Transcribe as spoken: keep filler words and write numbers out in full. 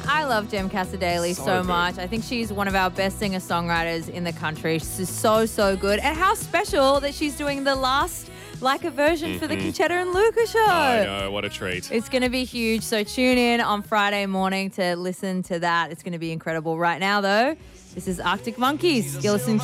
I love Jem Casadele so, So good. much. I think she's one of our best singer-songwriters in the country. She's so, so good. And how special that she's doing the last like a version mm-hmm. for the Conchetta and Luca show. I know, what a treat. It's going to be huge. So tune in on Friday morning to listen to that. It's going to be incredible. Right now, though, this is Arctic Monkeys. You're listening